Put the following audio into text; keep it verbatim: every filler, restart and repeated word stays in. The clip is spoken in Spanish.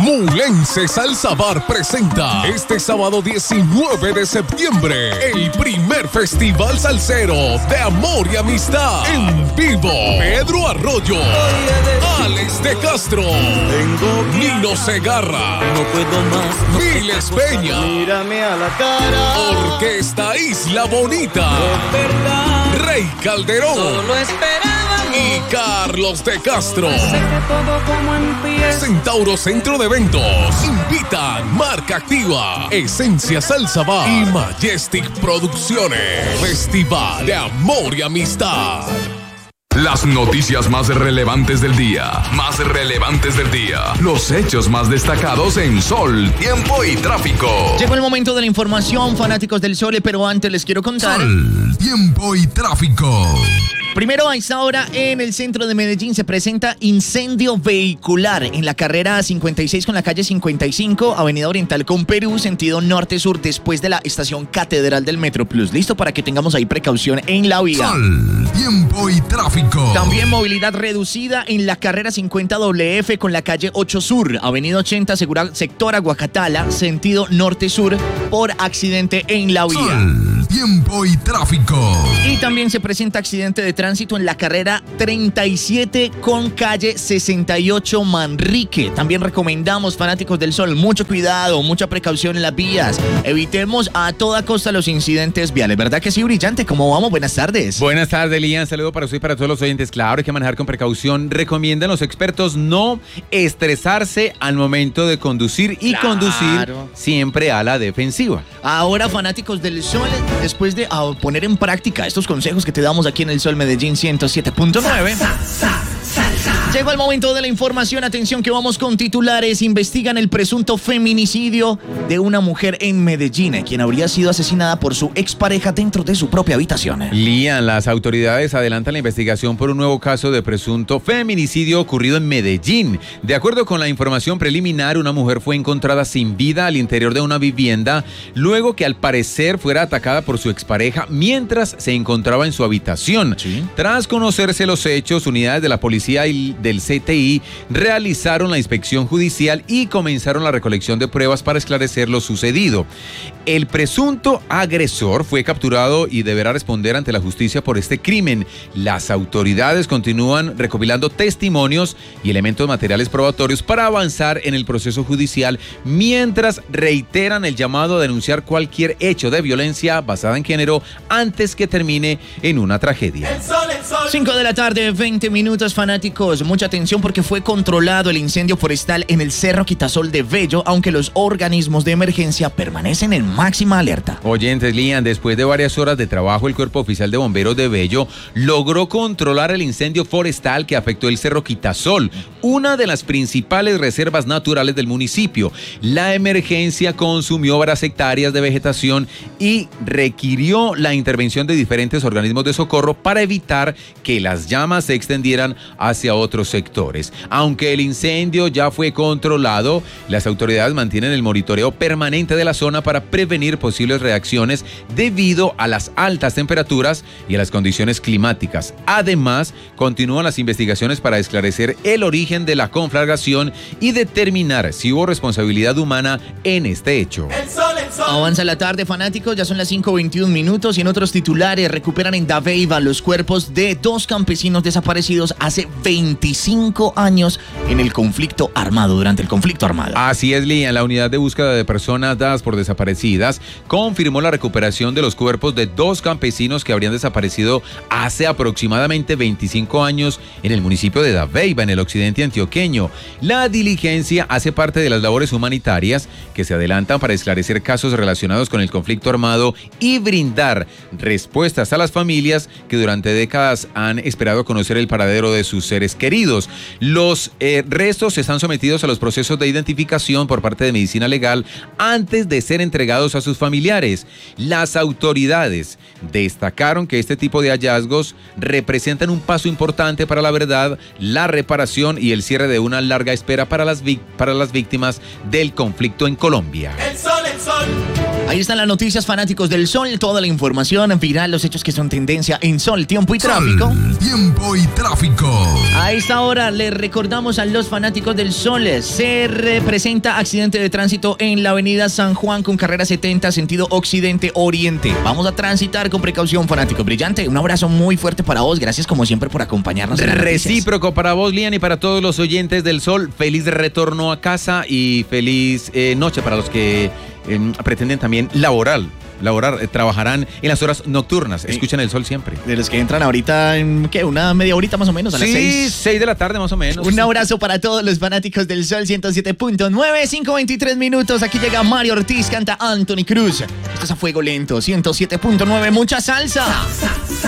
Mulense Salsa Bar presenta este sábado diecinueve de septiembre el primer festival salsero de amor y amistad. En vivo, Pedro Arroyo, Alex de Castro, Nino Segarra, no puedo más, no Miles Peña, mírame a la cara, Orquesta Isla Bonita, es verdad, Rey Calderón, solo esperábamos y Carlos de Castro. sé que todo como empieza. Centauro Centro de Eventos invitan Marca Activa, Esencia Salsa Bar y Majestic Producciones. Festival de amor y amistad. Las noticias más relevantes del día, más relevantes del día, los hechos más destacados en Sol, Tiempo y Tráfico. Llegó el momento de la información, fanáticos del Sol, pero antes les quiero contar. Sol, Tiempo y Tráfico. Primero, a esta hora en el centro de Medellín se presenta incendio vehicular en la carrera cincuenta y seis con la calle cincuenta y cinco, Avenida Oriental con Perú, sentido norte-sur, después de la estación Catedral del Metro Plus. Listo para que tengamos ahí precaución en la vía. Sol, Tiempo y Tráfico. También movilidad reducida en la carrera cincuenta doble F con la calle ocho Sur, Avenida ochenta, segura, sector Aguacatala, sentido norte-sur, por accidente en la vía. Sol, Tiempo y Tráfico. Y también se presenta accidente de tránsito en la carrera treinta y siete con calle sesenta y ocho Manrique. También recomendamos, fanáticos del Sol, mucho cuidado, mucha precaución en las vías. Evitemos a toda costa los incidentes viales. ¿Verdad que sí, Brillante? ¿Cómo vamos? Buenas tardes. Buenas tardes, Lian. Saludo para usted y para todos los oyentes. Claro, hay que manejar con precaución. Recomiendan los expertos no estresarse al momento de conducir y Claro. conducir siempre a la defensiva. Ahora, fanáticos del Sol, después de ah, poner en práctica estos consejos que te damos aquí en el Sol Medellín ciento siete punto nueve, llegó el momento de la información. Atención que vamos con titulares. Investigan el presunto feminicidio de una mujer en Medellín, quien habría sido asesinada por su expareja dentro de su propia habitación. Lian, las autoridades adelantan la investigación por un nuevo caso de presunto feminicidio ocurrido en Medellín. De acuerdo con la información preliminar, una mujer fue encontrada sin vida al interior de una vivienda luego que al parecer fuera atacada por su expareja mientras se encontraba en su habitación. ¿Sí? Tras conocerse los hechos, unidades de la policía y del C T I realizaron la inspección judicial y comenzaron la recolección de pruebas para esclarecer lo sucedido. El presunto agresor fue capturado y deberá responder ante la justicia por este crimen. Las autoridades continúan recopilando testimonios y elementos materiales probatorios para avanzar en el proceso judicial, mientras reiteran el llamado a denunciar cualquier hecho de violencia basada en género antes que termine en una tragedia. cinco de la tarde, veinte minutos, fanáticos. Mucha atención porque fue controlado el incendio forestal en el Cerro Quitasol de Bello, aunque los organismos de emergencia permanecen en máxima alerta. Oyentes, Lian, después de varias horas de trabajo, el Cuerpo Oficial de Bomberos de Bello logró controlar el incendio forestal que afectó el Cerro Quitasol, una de las principales reservas naturales del municipio. La emergencia consumió varias hectáreas de vegetación y requirió la intervención de diferentes organismos de socorro para evitar que las llamas se extendieran hacia otros sectores. Aunque el incendio ya fue controlado, las autoridades mantienen el monitoreo permanente de la zona para prevenir posibles reacciones debido a las altas temperaturas y a las condiciones climáticas. Además, continúan las investigaciones para esclarecer el origen de la conflagración y determinar si hubo responsabilidad humana en este hecho. Avanza la tarde, fanáticos, ya son las cinco veintiún minutos y en otros titulares recuperan en Dabeiba los cuerpos de dos campesinos desaparecidos hace veinticinco años en el conflicto armado, durante el conflicto armado. Así es, Lian, la unidad de búsqueda de personas dadas por desaparecidas confirmó la recuperación de los cuerpos de dos campesinos que habrían desaparecido hace aproximadamente veinticinco años en el municipio de Dabeiba, en el occidente antioqueño. La diligencia hace parte de las labores humanitarias que se adelantan para esclarecer casos relacionados con el conflicto armado y brindar respuestas a las familias que durante décadas han esperado conocer el paradero de sus seres queridos. Los eh, restos están sometidos a los procesos de identificación por parte de Medicina Legal antes de ser entregados a sus familiares. Las autoridades destacaron que este tipo de hallazgos representan un paso importante para la verdad, la reparación y el cierre de una larga espera para las, para las víctimas del conflicto en Colombia. El sol, el sol. Ahí están las noticias, fanáticos del Sol, toda la información viral, los hechos que son tendencia en Sol, Tiempo y Tráfico. Sol, tiempo y tráfico. A esta hora les recordamos a los fanáticos del Sol, se representa accidente de tránsito en la avenida San Juan con carrera setenta, sentido occidente-oriente. Vamos a transitar con precaución, fanático brillante. Un abrazo muy fuerte para vos, gracias como siempre por acompañarnos. En Recíproco para vos, Lian, y para todos los oyentes del Sol. Feliz retorno a casa y feliz eh, noche para los que eh, pretenden también laborar. Laborar, eh, trabajarán en las horas nocturnas. Escuchan el Sol siempre. De los que entran ahorita en, ¿qué? Una media horita más o menos, a las Sí, seis. seis de la tarde más o menos. Un abrazo para todos los fanáticos del Sol ciento siete punto nueve, cinco veintitrés minutos. Aquí llega Mario Ortiz, canta Anthony Cruz. Esto es A Fuego Lento, ciento siete punto nueve, mucha salsa.